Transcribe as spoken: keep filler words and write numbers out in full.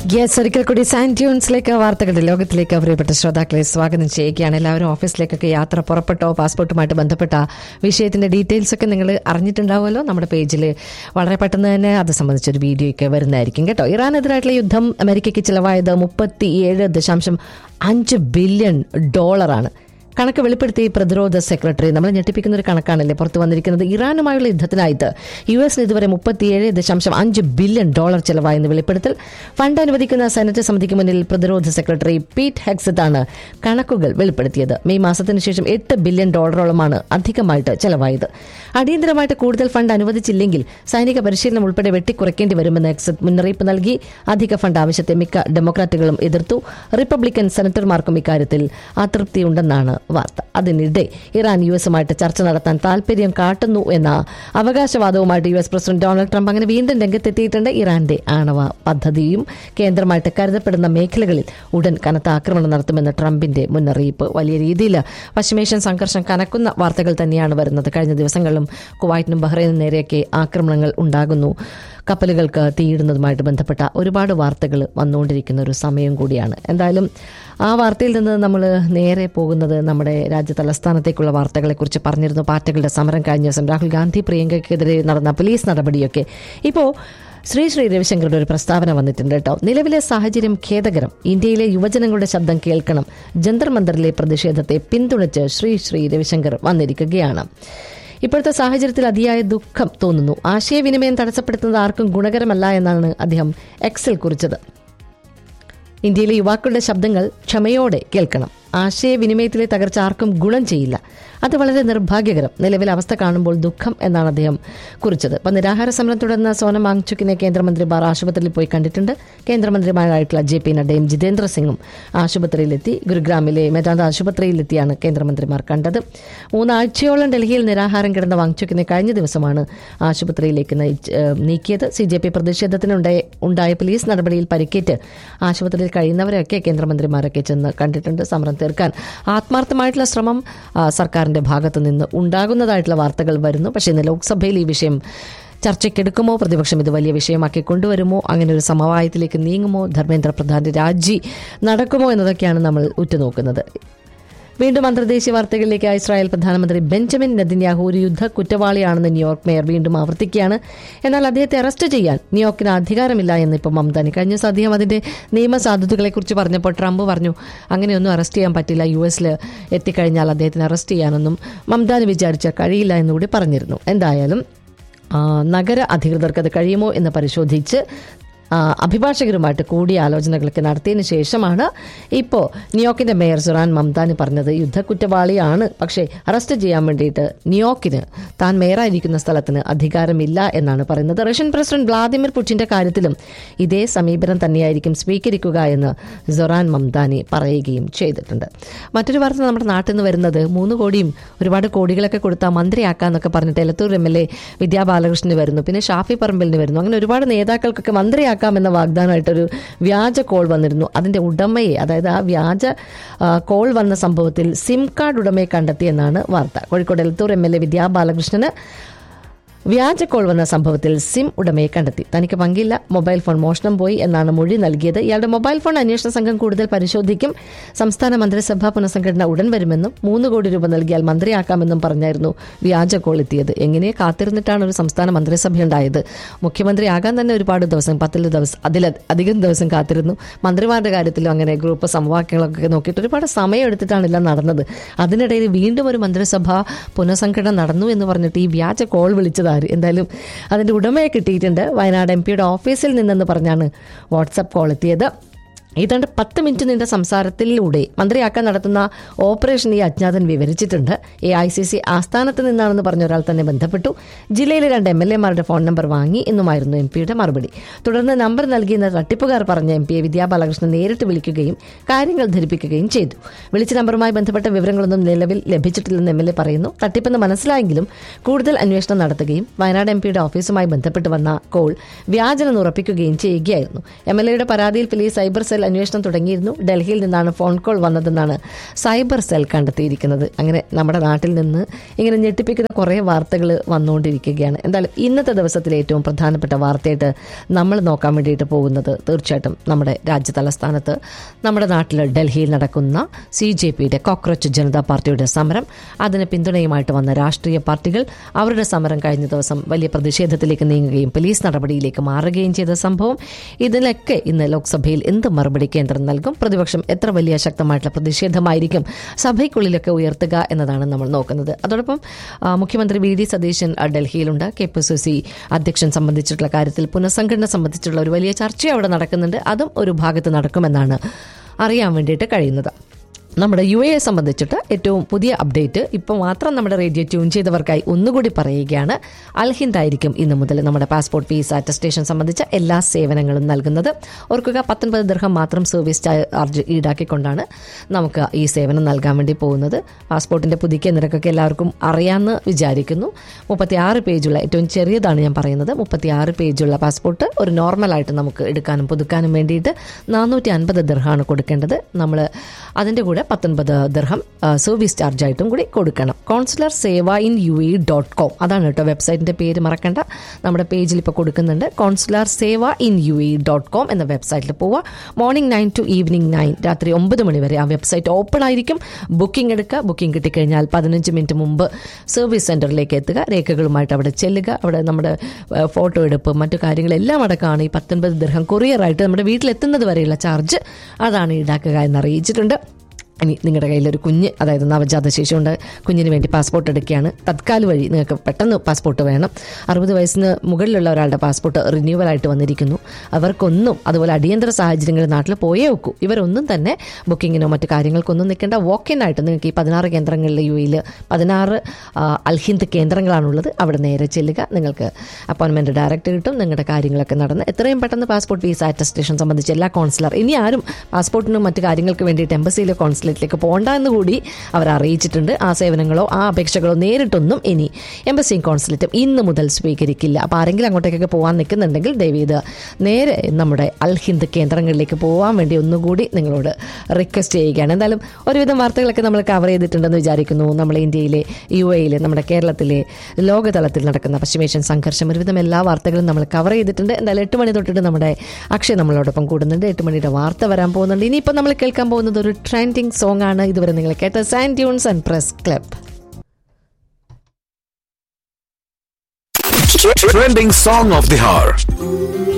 Yes, ഒരിക്കൽ കൂടി സാൻഡ്യൂൺസിലേക്ക് വാർത്തകളുടെ ലോകത്തിലേക്ക് പ്രിയപ്പെട്ട ശ്രോതാക്കളെ സ്വാഗതം ചെയ്യുകയാണ്. എല്ലാവരും ഓഫീസിലേക്കൊക്കെ യാത്ര പുറപ്പെട്ടോ പാസ്പോർട്ടുമായിട്ട് ബന്ധപ്പെട്ട വിഷയത്തിന്റെ ഡീറ്റെയിൽസ് ഒക്കെ നിങ്ങൾ അറിഞ്ഞിട്ടുണ്ടാവുമല്ലോ. നമ്മുടെ പേജിൽ വളരെ പെട്ടെന്ന് തന്നെ അത് സംബന്ധിച്ചൊരു വീഡിയോ ഒക്കെ വരുന്നതായിരിക്കും കേട്ടോ. ഇറാനെതിരായിട്ടുള്ള യുദ്ധം അമേരിക്കയ്ക്ക് ചിലവായത് മുപ്പത്തിയേഴ് ദശാംശം അഞ്ച് ബില്യൺ ഡോളറാണ്. കണക്ക് വെളിപ്പെടുത്തി പ്രതിരോധ സെക്രട്ടറി. നമ്മൾ ഞെട്ടിപ്പിക്കുന്ന ഒരു കണക്കാണല്ലേ പുറത്തു വന്നിരിക്കുന്നത്. ഇറാനുമായുള്ള യുദ്ധത്തിനായിട്ട് യു എസിന് ഇതുവരെ മുപ്പത്തിയേഴ് ദശാംശം അഞ്ച് ബില്യൺ ഡോളർ ചെലവായെന്ന് വെളിപ്പെടുത്തൽ. ഫണ്ട് അനുവദിക്കുന്ന സെനറ്റ് സമിതിക്ക് മുന്നിൽ പ്രതിരോധ സെക്രട്ടറി പീറ്റ് ഹെഗ്സെത്താണ് കണക്കുകൾ വെളിപ്പെടുത്തിയത്. മെയ് മാസത്തിന് ശേഷം എട്ട് ബില്യൺ ഡോളറോളമാണ് അധികമായിട്ട് ചെലവായത്. അടിയന്തരമായിട്ട് കൂടുതൽ ഫണ്ട് അനുവദിച്ചില്ലെങ്കിൽ സൈനിക പരിശീലനം ഉൾപ്പെടെ വെട്ടിക്കുറയ്ക്കേണ്ടി വരുമെന്ന് ഹെഗ്സെത്ത് മുന്നറിയിപ്പ് നൽകി. അധിക ഫണ്ട് ആവശ്യത്തെ മിക്ക ഡെമോക്രാറ്റുകളും എതിർത്തു. റിപ്പബ്ലിക്കൻ സെനറ്റർമാർക്കും ഇക്കാര്യത്തിൽ അതൃപ്തിയുണ്ടെന്നാണ് വാർത്ത. അതിനിടെ ഇറാൻ യു എസുമായിട്ട് ചർച്ച നടത്താൻ താൽപര്യം കാട്ടുന്നു എന്ന അവകാശവാദവുമായിട്ട് U S president Donald Trump അങ്ങനെ വീണ്ടും രംഗത്തെത്തിയിട്ടുണ്ട്. ഇറാന്റെ ആണവ പദ്ധതിയും കേന്ദ്രമായിട്ട് കരുതപ്പെടുന്ന മേഖലകളിൽ ഉടൻ കനത്ത ആക്രമണം നടത്തുമെന്ന് ട്രംപിന്റെ മുന്നറിയിപ്പ്. വലിയ രീതിയിൽ പശ്ചിമേഷ്യൻ സംഘർഷം കനക്കുന്ന വാർത്തകൾ തന്നെയാണ് വരുന്നത്. കഴിഞ്ഞ ദിവസങ്ങളിലും കുവൈറ്റിനും ബഹ്റൈനും നേരെയൊക്കെ ആക്രമണങ്ങൾ ഉണ്ടാകുന്നു. കപ്പലുകൾക്ക് തീയിടുന്നതുമായിട്ട് ബന്ധപ്പെട്ട ഒരുപാട് വാർത്തകൾ വന്നുകൊണ്ടിരിക്കുന്ന ഒരു സമയം കൂടിയാണ്. എന്തായാലും ആ വാർത്തയിൽ നിന്ന് നമ്മൾ നേരെ പോകുന്നത് നമ്മുടെ രാജ്യ തലസ്ഥാനത്തേക്കുള്ള വാർത്തകളെക്കുറിച്ച് പറഞ്ഞിരുന്നു. പാർട്ടികളുടെ സമരം കഴിഞ്ഞ ദിവസം രാഹുൽ ഗാന്ധി പ്രിയങ്കയ്ക്കെതിരെ നടന്ന പോലീസ് നടപടിയൊക്കെ. ഇപ്പോൾ ശ്രീ ശ്രീ രവിശങ്കറുടെ ഒരു പ്രസ്താവന വന്നിട്ടുണ്ട് കേട്ടോ. നിലവിലെ സാഹചര്യം ഖേദകരം. ഇന്ത്യയിലെ യുവജനങ്ങളുടെ ശബ്ദം കേൾക്കണം. ജന്തർ മന്ദറിലെ പ്രതിഷേധത്തെ പിന്തുണച്ച് ശ്രീ ശ്രീ രവിശങ്കർ വന്നിരിക്കുകയാണ്. ഇപ്പോഴത്തെ സാഹചര്യത്തിൽ അതിയായ ദുഃഖം തോന്നുന്നു. ആശയവിനിമയം തടസ്സപ്പെടുത്തുന്നത് ആർക്കും ഗുണകരമല്ല എന്നാണ് അദ്ദേഹം എക്സിൽ കുറിച്ചത്. ഇന്ത്യയിലെ യുവാക്കളുടെ ശബ്ദങ്ങൾ ക്ഷമയോടെ കേൾക്കണം. ആശയവിനിമയത്തിലെ തകർച്ച ആർക്കും ഗുണം ചെയ്യില്ല. അത് വളരെ നിർഭാഗ്യകരം. നിലവിലെ അവസ്ഥ കാണുമ്പോൾ ദുഃഖം എന്നാണ് അദ്ദേഹം കുറിച്ചത്. അപ്പം നിരാഹാര സമരം തുടർന്ന സോനം വാങ്ചുക്കിനെ കേന്ദ്രമന്ത്രിമാർ ആശുപത്രിയിൽ പോയി കണ്ടിട്ടുണ്ട്. കേന്ദ്രമന്ത്രിമാരായിട്ടുള്ള ജെ പി നഡ്ഡയും ജിതേന്ദ്ര സിംഗും ആശുപത്രിയിലെത്തി. ഗുരുഗ്രാമിലെ മെദാന്ത ആശുപത്രിയിലെത്തിയാണ് കേന്ദ്രമന്ത്രിമാർ കണ്ടത്. മൂന്നാഴ്ചയോളം ഡൽഹിയിൽ നിരാഹാരം കിടന്ന വാങ്ചുക്കിനെ കഴിഞ്ഞ ദിവസമാണ് ആശുപത്രിയിലേക്ക് നീക്കിയത്. സി ജെ പി പ്രതിഷേധത്തിനുണ്ടായ ഉണ്ടായ പോലീസ് നടപടിയിൽ പരിക്കേറ്റ് ആശുപത്രിയിൽ കഴിയുന്നവരെയൊക്കെ കേന്ദ്രമന്ത്രിമാരൊക്കെ ചെന്ന് കണ്ടിട്ടുണ്ട്. സമരം തീർക്കാൻ ആത്മാർത്ഥമായിട്ടുള്ള ശ്രമം സർക്കാരിന്റെ ഭാഗത്തു നിന്ന് ഉണ്ടാകുന്നതായിട്ടുള്ള വാർത്തകൾ വരുന്നു. പക്ഷേ ഇന്ന് ലോക്സഭയിൽ ഈ വിഷയം ചർച്ചയ്ക്കെടുക്കുമോ, പ്രതിപക്ഷം ഇത് വലിയ വിഷയമാക്കി കൊണ്ടുവരുമോ, അങ്ങനെ ഒരു സമവായത്തിലേക്ക് നീങ്ങുമോ, ധർമ്മേന്ദ്ര പ്രധാന്റെ രാജി നടക്കുമോ എന്നതൊക്കെയാണ് നമ്മൾ ഉറ്റുനോക്കുന്നത്. വീണ്ടും അന്തർദേശീയ വാർത്തകളിലേക്ക്. ഇസ്രായേൽ പ്രധാനമന്ത്രി ബെഞ്ചമിൻ നെതന്യാഹു ഒരു യുദ്ധ കുറ്റവാളിയാണെന്ന് ന്യൂയോർക്ക് മേയർ വീണ്ടും ആവർത്തിക്കുകയാണ്. എന്നാൽ അദ്ദേഹത്തെ അറസ്റ്റ് ചെയ്യാൻ ന്യൂയോർക്കിന് അധികാരമില്ല എന്ന് ഇപ്പോൾ മംദാനി. കഴിഞ്ഞ ദിവസം അദ്ദേഹം അതിന്റെ നിയമസാധുതകളെക്കുറിച്ച് പറഞ്ഞപ്പോൾ ട്രംപ് പറഞ്ഞു അങ്ങനെയൊന്നും അറസ്റ്റ് ചെയ്യാൻ പറ്റില്ല, യു എസിൽ എത്തിക്കഴിഞ്ഞാൽ അദ്ദേഹത്തിന് അറസ്റ്റ് ചെയ്യാനൊന്നും മംദാനി വിചാരിച്ചാൽ കഴിയില്ല എന്നുകൂടി പറഞ്ഞിരുന്നു. എന്തായാലും നഗര അധികൃതർക്ക് അത് കഴിയുമോ എന്ന് പരിശോധിച്ച് അഭിഭാഷകരുമായിട്ട് കൂടിയാലോചനകളൊക്കെ നടത്തിയതിനു ശേഷമാണ് ഇപ്പോൾ ന്യൂയോർക്കിന്റെ മേയർ സുറാൻ മംദാനി പറഞ്ഞത് യുദ്ധക്കുറ്റവാളിയാണ്, പക്ഷേ അറസ്റ്റ് ചെയ്യാൻ വേണ്ടിയിട്ട് ന്യൂയോർക്കിന് താൻ മേയറായിരിക്കുന്ന സ്ഥലത്തിന് അധികാരമില്ല എന്നാണ് പറയുന്നത്. റഷ്യൻ പ്രസിഡന്റ് വ്ളാദിമിർ പുടിന്റെ കാര്യത്തിലും ഇതേ സമീപനം തന്നെയായിരിക്കും സ്വീകരിക്കുക എന്ന് സൊറാൻ മംദാനി പറയുകയും ചെയ്തിട്ടുണ്ട്. മറ്റൊരു വാർത്ത നമ്മുടെ നാട്ടിൽ നിന്ന് വരുന്നത് മൂന്ന് കോടിയും ഒരുപാട് കോടികളൊക്കെ കൊടുത്താൽ മന്ത്രിയാക്കാന്നൊക്കെ പറഞ്ഞിട്ട് എലത്തൂർ എം എൽ എ വിദ്യാ ബാലകൃഷ്ണന് വരുന്നു, പിന്നെ ഷാഫി പറമ്പലിന് വരുന്നു. അങ്ങനെ ഒരുപാട് നേതാക്കൾക്കൊക്കെ മന്ത്രിയാക്കാൻ എന്ന വാഗ്ദാനമായിട്ടൊരു വ്യാജ കോൾ വന്നിരുന്നു. അതിന്റെ ഉടമയെ, അതായത് ആ വ്യാജ കോൾ വന്ന സംഭവത്തിൽ സിം കാർഡ് ഉടമയെ കണ്ടെത്തിയെന്നാണ് വാർത്ത. Kozhikode Elathur M L A വിദ്യാ ബാലകൃഷ്ണന് വ്യാജ കോൾ വന്ന സംഭവത്തിൽ സിം ഉടമയെ കണ്ടെത്തി. തനിക്ക് പങ്കില്ല, മൊബൈൽ ഫോൺ മോഷണം പോയി എന്നാണ് മൊഴി നൽകിയത്. ഇയാളുടെ മൊബൈൽ ഫോൺ അന്വേഷണ സംഘം കൂടുതൽ പരിശോധിക്കും. സംസ്ഥാന മന്ത്രിസഭാ പുനഃസംഘടന ഉടൻ വരുമെന്നും മൂന്ന് കോടി രൂപ നൽകിയാൽ മന്ത്രിയാക്കാമെന്നും പറഞ്ഞായിരുന്നു വ്യാജ കോൾ എത്തിയത്. എങ്ങനെ കാത്തിരുന്നിട്ടാണ് ഒരു സംസ്ഥാന മന്ത്രിസഭയുണ്ടായത്? മുഖ്യമന്ത്രിയാകാൻ തന്നെ ഒരുപാട് ദിവസം, പത്തില് ദിവസം അതിലധികം ദിവസം കാത്തിരുന്നു. മന്ത്രിമാരുടെ കാര്യത്തിലും അങ്ങനെ ഗ്രൂപ്പ് സമവാക്യങ്ങളൊക്കെ നോക്കിയിട്ട് ഒരുപാട് സമയം എടുത്തിട്ടാണ് എല്ലാം നടന്നത്. അതിനിടയിൽ വീണ്ടും ഒരു മന്ത്രിസഭാ പുനഃസംഘടന നടന്നു എന്ന് പറഞ്ഞിട്ട് ഈ വ്യാജ കോൾ വിളിച്ചത് എന്തായാലും അതിന്റെ ഉടമയെ കിട്ടിയിട്ടുണ്ട്. വയനാട് എം പിയുടെ ഓഫീസിൽ നിന്നെന്ന് പറഞ്ഞാണ് വാട്സാപ്പ് കോൾ എത്തിയത്. ഏതാണ്ട് പത്ത് മിനിറ്റ് നീണ്ട സംസാരത്തിലൂടെ മന്ത്രിയാക്കാൻ നടത്തുന്ന ഓപ്പറേഷൻ ഈ അജ്ഞാതൻ വിവരിച്ചിട്ടുണ്ട്. എ ഐ സി സി ആസ്ഥാനത്ത് നിന്നാണെന്ന് പറഞ്ഞ ഒരാൾ തന്നെ ബന്ധപ്പെട്ടു. ജില്ലയിലെ രണ്ട് എം എൽ എമാരുടെ ഫോൺ നമ്പർ വാങ്ങി എന്നുമായിരുന്നു എം പിയുടെ മറുപടി. തുടർന്ന് നമ്പർ നൽകിയെന്ന തട്ടിപ്പുകാർ പറഞ്ഞ എം പിയെ വിദ്യാ ബാലകൃഷ്ണൻ നേരിട്ട് വിളിക്കുകയും കാര്യങ്ങൾ ധരിപ്പിക്കുകയും ചെയ്തു. വിളിച്ച നമ്പറുമായി ബന്ധപ്പെട്ട വിവരങ്ങളൊന്നും നിലവിൽ ലഭിച്ചിട്ടില്ലെന്ന് എം എൽ എ പറയുന്നു. തട്ടിപ്പെന്ന് മനസ്സിലായെങ്കിലും കൂടുതൽ അന്വേഷണം നടത്തുകയും വയനാട് എം പിയുടെ ഓഫീസുമായി ബന്ധപ്പെട്ട് വന്ന കോൾ വ്യാജനെന്ന് ഉറപ്പിക്കുകയും ചെയ്യുകയായിരുന്നു. എം എൽ എയുടെ പരാതിയിൽ പോലീസ് സൈബർ സെൽ അന്വേഷണം തുടങ്ങിയിരുന്നു. ഡൽഹിയിൽ നിന്നാണ് ഫോൺ കോൾ വന്നതെന്നാണ് സൈബർ സെൽ കണ്ടെത്തിയിരിക്കുന്നത്. അങ്ങനെ നമ്മുടെ നാട്ടിൽ നിന്ന് ഇങ്ങനെ ഞെട്ടിപ്പിക്കുന്ന കുറേ വാർത്തകൾ വന്നുകൊണ്ടിരിക്കുകയാണ്. എന്തായാലും ഇന്നത്തെ ദിവസത്തിലെ ഏറ്റവും പ്രധാനപ്പെട്ട വാർത്തയായിട്ട് നമ്മൾ നോക്കാൻ വേണ്ടിയിട്ട് പോകുന്നത് തീർച്ചയായിട്ടും നമ്മുടെ രാജ്യ തലസ്ഥാനത്ത് നമ്മുടെ നാട്ടിൽ ഡൽഹിയിൽ നടക്കുന്ന സി ജെ പിയുടെ കോക്രോച്ച് ജനതാ പാർട്ടിയുടെ സമരം, അതിന് പിന്തുണയുമായിട്ട് വന്ന രാഷ്ട്രീയ പാർട്ടികൾ അവരുടെ സമരം കഴിഞ്ഞ ദിവസം വലിയ പ്രതിഷേധത്തിലേക്ക് നീങ്ങുകയും പോലീസ് നടപടിയിലേക്ക് മാറുകയും ചെയ്ത സംഭവം, ഇതിനൊക്കെ ഇന്ന് ലോക്സഭയിൽ എന്ത് മറുപടി കേന്ദ്രം നൽകും, പ്രതിപക്ഷം എത്ര വലിയ ശക്തമായിട്ടുള്ള പ്രതിഷേധമായിരിക്കും സഭയ്ക്കുള്ളിലൊക്കെ ഉയർത്തുക എന്നതാണ് നമ്മൾ നോക്കുന്നത്. അതോടൊപ്പം മുഖ്യമന്ത്രി V D Satheesan ഡൽഹിയിലുണ്ട്. K P C C അധ്യക്ഷൻ സംബന്ധിച്ചിട്ടുള്ള കാര്യത്തിൽ പുനഃസംഘടന സംബന്ധിച്ചിട്ടുള്ള ഒരു വലിയ ചർച്ച അവിടെ നടക്കുന്നുണ്ട്. അതും ഒരു ഭാഗത്ത് നടക്കുമെന്നാണ് അറിയാൻ വേണ്ടിയിട്ട് കഴിയുന്നത്. നമ്മുടെ യു എയെ സംബന്ധിച്ചിട്ട് ഏറ്റവും പുതിയ അപ്ഡേറ്റ് ഇപ്പോൾ മാത്രം നമ്മുടെ റേഡിയോ ട്യൂൺ ചെയ്തവർക്കായി ഒന്നുകൂടി പറയുകയാണ്. അൽഹിന്ദ് ആയിരിക്കും ഇന്ന് മുതൽ നമ്മുടെ പാസ്പോർട്ട് ഫീസ് അറ്റസ്റ്റേഷൻ സംബന്ധിച്ച എല്ലാ സേവനങ്ങളും നൽകുന്നത്. ഓർക്കുക, പത്തൊൻപത് ദിർഹം മാത്രം സർവീസ് ചാർജ് ഈടാക്കിക്കൊണ്ടാണ് നമുക്ക് ഈ സേവനം നൽകാൻ വേണ്ടി പോകുന്നത്. പാസ്പോർട്ടിൻ്റെ പുതുക്കിയ നിരക്കൊക്കെ എല്ലാവർക്കും അറിയാമെന്ന് വിചാരിക്കുന്നു. മുപ്പത്തിയാറ് പേജുള്ള, ഏറ്റവും ചെറിയതാണ് ഞാൻ പറയുന്നത്, മുപ്പത്തിയാറ് പേജുള്ള പാസ്പോർട്ട് ഒരു നോർമലായിട്ട് നമുക്ക് എടുക്കാനും പുതുക്കാനും വേണ്ടിയിട്ട് നാനൂറ്റി അൻപത് ദിർഹമാണ് കൊടുക്കേണ്ടത്. നമ്മൾ അതിൻ്റെ കൂടെ പത്തൊൻപത് ദിർഹം സർവീസ് ചാർജായിട്ടും കൂടി കൊടുക്കണം. Consular Sewa in U A dot com, അതാണ് കേട്ടോ വെബ്സൈറ്റിൻ്റെ പേര്, മറക്കണ്ട. നമ്മുടെ പേജിൽ ഇപ്പോൾ കൊടുക്കുന്നുണ്ട്. Consular Sewa in U A dot com എന്ന വെബ്സൈറ്റിൽ പോവുക. Morning nine to evening nine, രാത്രി ഒമ്പത് മണി വരെ ആ വെബ്സൈറ്റ് ഓപ്പൺ ആയിരിക്കും. ബുക്കിംഗ് എടുക്കുക. ബുക്കിംഗ് കിട്ടിക്കഴിഞ്ഞാൽ പതിനഞ്ച് മിനിറ്റ് മുമ്പ് സർവീസ് സെൻറ്ററിലേക്ക് എത്തുക. രേഖകളുമായിട്ട് അവിടെ ചെല്ലുക. അവിടെ നമ്മുടെ ഫോട്ടോ എടുപ്പ് മറ്റു കാര്യങ്ങളെല്ലാം അടക്കമാണ് ഈ പത്തൊൻപത് ദിർഹം കൊറിയറായിട്ട് നമ്മുടെ വീട്ടിലെത്തുന്നത് വരെയുള്ള ചാർജ്, അതാണ് ഈടാക്കുക എന്നറിയിച്ചിട്ടുണ്ട്. ഇനി നിങ്ങളുടെ കയ്യിലൊരു കുഞ്ഞ്, അതായത് നവജാത ശിശുണ്ട്, കുഞ്ഞിന് വേണ്ടി പാസ്പോർട്ട് എടുക്കുകയാണ്. തത്കാൽ വഴി നിങ്ങൾക്ക് പെട്ടെന്ന് പാസ്പോർട്ട് വേണം. അറുപത് വയസ്സിന് മുകളിലുള്ള ഒരാളുടെ പാസ്പോർട്ട് റിന്യൂവലായിട്ട് വന്നിരിക്കുന്നു. അവർക്കൊന്നും, അതുപോലെ അടിയന്തര സാഹചര്യങ്ങളിൽ നാട്ടിൽ പോയേ വെക്കൂ, ഇവരൊന്നും തന്നെ ബുക്കിങ്ങിനോ മറ്റു കാര്യങ്ങൾക്കൊന്നും നിൽക്കേണ്ട. വോക്ക് ഇൻ ആയിട്ട് നിങ്ങൾക്ക് ഈ പതിനാറ് കേന്ദ്രങ്ങളിൽ യു എയിൽ പതിനാറ് അൽഹിന്ദ് കേന്ദ്രങ്ങളാണുള്ളത്. അവിടെ നേരെ ചെല്ലുക. നിങ്ങൾക്ക് അപ്പോയിൻമെൻറ്റ് ഡയറക്റ്റ് കിട്ടും. നിങ്ങളുടെ കാര്യങ്ങളൊക്കെ നടന്ന് എത്രയും പെട്ടെന്ന് പാസ്പോർട്ട് ഫീസ് അറ്റസ്റ്റേഷൻ സംബന്ധിച്ച് എല്ലാ കോൺസുലർ, ഇനി ആരും പാസ്പോർട്ടിനും മറ്റു കാര്യങ്ങൾക്ക് വേണ്ടിയിട്ട് എംബസിയിലെ കോൺസുലർ ിലേക്ക് പോകണ്ട എന്ന് കൂടി അവർ അറിയിച്ചിട്ടുണ്ട്. ആ സേവനങ്ങളോ ആ അപേക്ഷകളോ നേരിട്ടൊന്നും ഇനി എംബസിയും കോൺസുലേറ്റും ഇന്ന് മുതൽ സ്വീകരിക്കില്ല. അപ്പോൾ ആരെങ്കിലും അങ്ങോട്ടേക്കൊക്കെ പോകാൻ നിൽക്കുന്നുണ്ടെങ്കിൽ ദയവീത് നേരെ നമ്മുടെ അൽഹിന്ദ് കേന്ദ്രങ്ങളിലേക്ക് പോകാൻ വേണ്ടി ഒന്നുകൂടി നിങ്ങളോട് റിക്വസ്റ്റ് ചെയ്യുകയാണ്. എന്തായാലും ഒരുവിധം വാർത്തകളൊക്കെ നമ്മൾ കവർ ചെയ്തിട്ടുണ്ടെന്ന് വിചാരിക്കുന്നു. നമ്മുടെ ഇന്ത്യയിലെ, യു എയിലെ, നമ്മുടെ കേരളത്തിലെ, ലോകതലത്തിൽ നടക്കുന്ന പശ്ചിമേഷ്യൻ സംഘർഷം, ഒരുവിധം എല്ലാ വാർത്തകളും നമ്മൾ കവർ ചെയ്തിട്ടുണ്ട്. എന്തായാലും എട്ട് മണി തൊട്ടിട്ട് നമ്മുടെ അക്ഷയ് നമ്മളോടൊപ്പം കൂടുന്നുണ്ട്. എട്ട് മണിയുടെ വാർത്ത വരാൻ പോകുന്നുണ്ട്. ഇനിയിപ്പോൾ നമ്മൾ കേൾക്കാൻ പോകുന്നത് ഒരു ട്രെൻഡിങ് സോങ് ആണ്. ഇതുവരെ നിങ്ങൾ കേട്ട sand tunes and press club. Trending song of the hour.